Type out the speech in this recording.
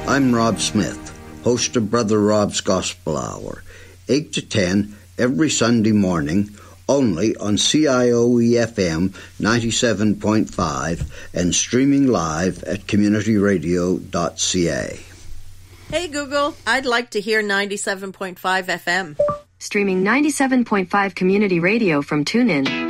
I'm Rob Smith, host of Brother Rob's Gospel Hour, 8 to 10 every Sunday morning, only on CIOE-FM 97.5 and streaming live at communityradio.ca. Hey Google, I'd like to hear 97.5 FM. Streaming 97.5 community radio from TuneIn.